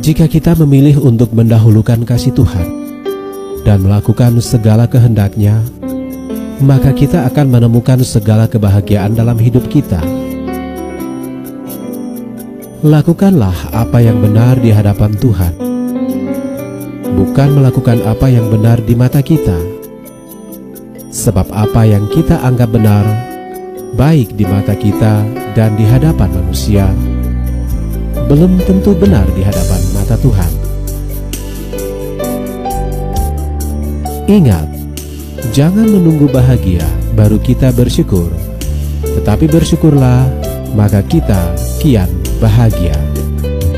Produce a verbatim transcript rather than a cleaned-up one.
Jika kita memilih untuk mendahulukan kasih Tuhan dan melakukan segala kehendak-Nya, maka kita akan menemukan segala kebahagiaan dalam hidup kita. Lakukanlah apa yang benar di hadapan Tuhan, bukan melakukan apa yang benar di mata kita. Sebab apa yang kita anggap benar, baik di mata kita dan di hadapan manusia, belum tentu benar di hadapan mata Tuhan. Ingat, jangan menunggu bahagia baru kita bersyukur, tetapi bersyukurlah, maka kita kian bahagia.